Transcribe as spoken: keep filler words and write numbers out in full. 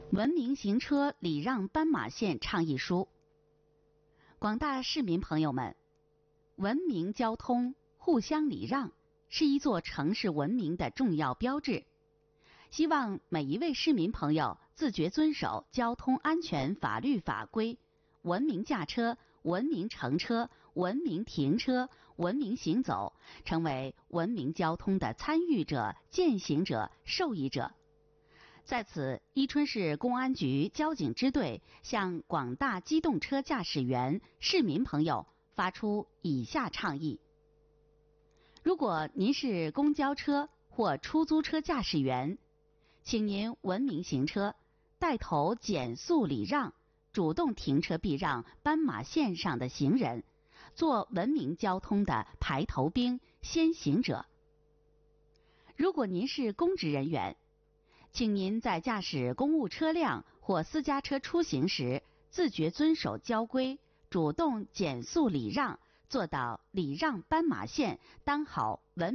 文明行车礼让斑马线倡议书。广大市民朋友们，文明交通、互相礼让是一座城市文明的重要标志。希望每一位市民朋友自觉遵守交通安全法律法规，文明驾车、文明乘车、文明停车、文明行走，成为文明交通的参与者、践行者、受益者。在此，伊春市公安局交警支队向广大机动车驾驶员、市民朋友发出以下倡议：如果您是公交车或出租车驾驶员，请您文明行车，带头减速礼让，主动停车避让斑马线上的行人，做文明交通的排头兵、先行者。如果您是公职人员，请您在驾驶公务车辆或私家车出行时，自觉遵守交规，主动减速礼让，做到礼让斑马线，当好文